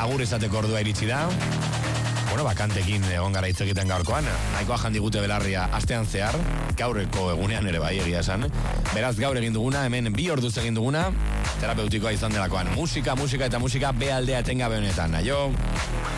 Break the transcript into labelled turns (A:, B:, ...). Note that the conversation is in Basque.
A: agur izateko ordua iritsi da. Bueno, kantekin egon gara hitz egiten gaurkoan. Nahikoa jandigute belarria astean zehar, gaurreko egunean ere bai egia esan. Beraz, gaur egin duguna, hemen 2 orduz egin duguna, terapeutikoa izan delakoan. Musika eta musika B aldea etengabe honetan. Aio!